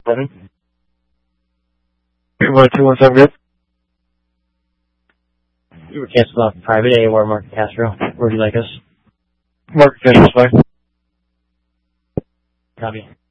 7. 217 good. We were canceled off private AOR Mark Castro. Where do you like us? Mark Castro, fine. Copy.